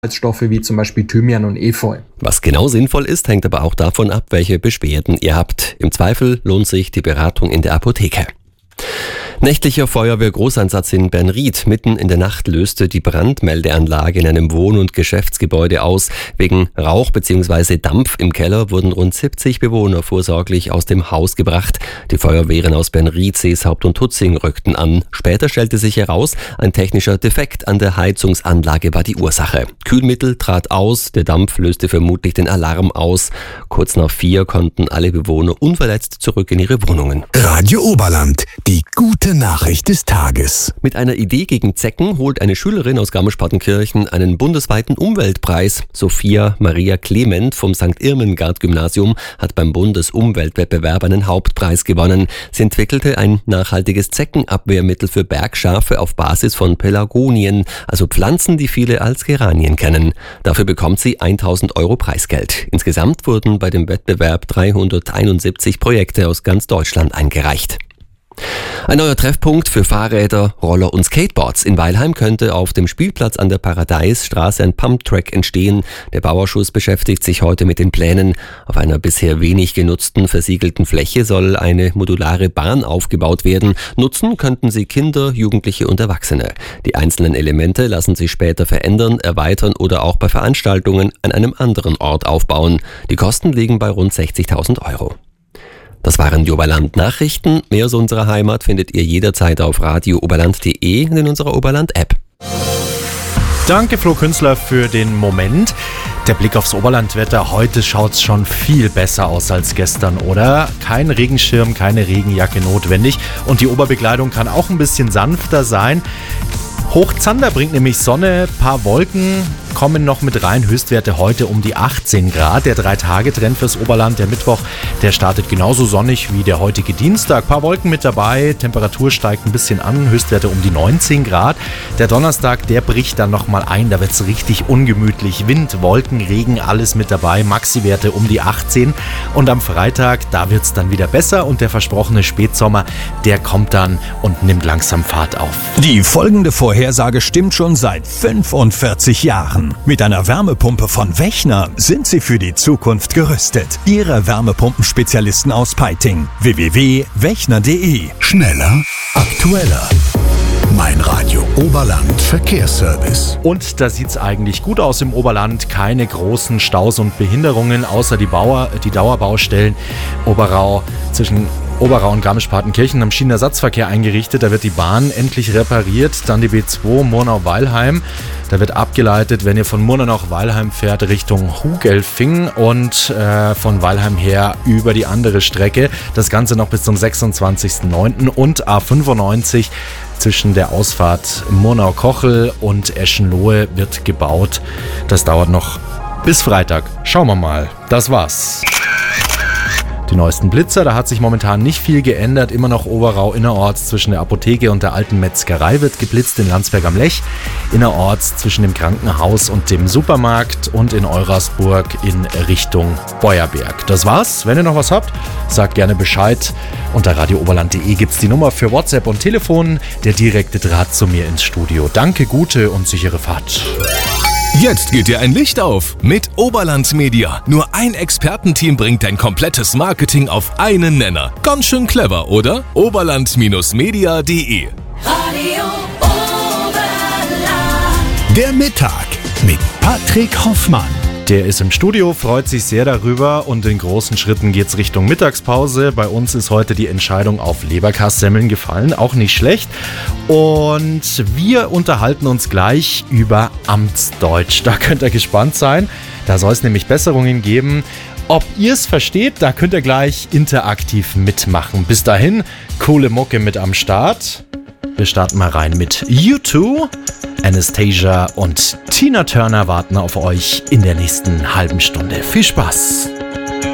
Inhaltsstoffe wie zum Beispiel Thymian und Efeu. Was genau sinnvoll ist, hängt aber auch davon ab, welche Beschwerden ihr habt. Im Zweifel lohnt sich die Beratung in der Apotheke. Nächtlicher Feuerwehr-Großeinsatz in Bernried. Mitten in der Nacht löste die Brandmeldeanlage in einem Wohn- und Geschäftsgebäude aus. Wegen Rauch bzw. Dampf im Keller wurden rund 70 Bewohner vorsorglich aus dem Haus gebracht. Die Feuerwehren aus Bernried, Seeshaupt und Tutzing rückten an. Später stellte sich heraus, ein technischer Defekt an der Heizungsanlage war die Ursache. Kühlmittel trat aus, der Dampf löste vermutlich den Alarm aus. Kurz nach 4 konnten alle Bewohner unverletzt zurück in ihre Wohnungen. Radio Oberland, die gute Nachricht des Tages. Mit einer Idee gegen Zecken holt eine Schülerin aus Garmisch-Partenkirchen einen bundesweiten Umweltpreis. Sophia Maria Clement vom St. Irmengard-Gymnasium hat beim Bundesumweltwettbewerb einen Hauptpreis gewonnen. Sie entwickelte ein nachhaltiges Zeckenabwehrmittel für Bergschafe auf Basis von Pelargonien, also Pflanzen, die viele als Geranien kennen. Dafür bekommt sie 1.000 € Preisgeld. Insgesamt wurden bei dem Wettbewerb 371 Projekte aus ganz Deutschland eingereicht. Ein neuer Treffpunkt für Fahrräder, Roller und Skateboards. In Weilheim könnte auf dem Spielplatz an der Paradeisstraße ein Pumptrack entstehen. Der Bauausschuss beschäftigt sich heute mit den Plänen. Auf einer bisher wenig genutzten, versiegelten Fläche soll eine modulare Bahn aufgebaut werden. Nutzen könnten sie Kinder, Jugendliche und Erwachsene. Die einzelnen Elemente lassen sich später verändern, erweitern oder auch bei Veranstaltungen an einem anderen Ort aufbauen. Die Kosten liegen bei rund 60.000 €. Das waren die Oberland Nachrichten. Mehr aus unserer Heimat findet ihr jederzeit auf radiooberland.de und in unserer Oberland-App. Danke Flo Künstler für den Moment. Der Blick aufs Oberlandwetter. Heute schaut es schon viel besser aus als gestern, oder? Kein Regenschirm, keine Regenjacke notwendig. Und die Oberbekleidung kann auch ein bisschen sanfter sein. Hochzander bringt nämlich Sonne, paar Wolken kommen noch mit rein. Höchstwerte heute um die 18 Grad. Der 3-Tage-Trend fürs Oberland, der Mittwoch, der startet genauso sonnig wie der heutige Dienstag. Paar Wolken mit dabei, Temperatur steigt ein bisschen an, Höchstwerte um die 19 Grad. Der Donnerstag, der bricht dann nochmal ein, da wird es richtig ungemütlich. Wind, Wolken, Regen, alles mit dabei, Maxi-Werte um die 18. Und am Freitag, da wird es dann wieder besser und der versprochene Spätsommer, der kommt dann und nimmt langsam Fahrt auf. Die folgende Vorhersage stimmt schon seit 45 Jahren. Mit einer Wärmepumpe von Wechner sind Sie für die Zukunft gerüstet. Ihre Wärmepumpenspezialisten aus Peiting. www.wechner.de. Schneller, aktueller. Mein Radio Oberland Verkehrsservice. Und da sieht es eigentlich gut aus im Oberland. Keine großen Staus und Behinderungen, außer die Dauerbaustellen. Zwischen Oberau und Garmisch-Partenkirchen am Schienenersatzverkehr eingerichtet. Da wird die Bahn endlich repariert. Dann die B2 Murnau-Weilheim. Da wird abgeleitet, wenn ihr von Murnau nach Weilheim fährt, Richtung Hugelfing und von Weilheim her über die andere Strecke. Das Ganze noch bis zum 26.09. Und A95 zwischen der Ausfahrt Murnau-Kochel und Eschenlohe wird gebaut. Das dauert noch bis Freitag. Schauen wir mal. Das war's. Die neuesten Blitzer, da hat sich momentan nicht viel geändert. Immer noch Oberau innerorts zwischen der Apotheke und der alten Metzgerei wird geblitzt in Landsberg am Lech. Innerorts zwischen dem Krankenhaus und dem Supermarkt und in Eurasburg in Richtung Beuerberg. Das war's. Wenn ihr noch was habt, sagt gerne Bescheid. Unter radiooberland.de gibt's die Nummer für WhatsApp und Telefon. Der direkte Draht zu mir ins Studio. Danke, gute und sichere Fahrt. Jetzt geht dir ein Licht auf mit Oberland Media. Nur ein Expertenteam bringt dein komplettes Marketing auf einen Nenner. Ganz schön clever, oder? Oberland-media.de. Radio Oberland. Der Mittag mit Patrick Hoffmann. Der ist im Studio, freut sich sehr darüber und in großen Schritten geht's Richtung Mittagspause. Bei uns ist heute die Entscheidung auf Leberkassemmeln gefallen, auch nicht schlecht. Und wir unterhalten uns gleich über Amtsdeutsch. Da könnt ihr gespannt sein. Da soll es nämlich Besserungen geben. Ob ihr es versteht, da könnt ihr gleich interaktiv mitmachen. Bis dahin, coole Mucke mit am Start. Wir starten mal rein mit U2. Anastasia und Tina Turner warten auf euch in der nächsten halben Stunde. Viel Spaß!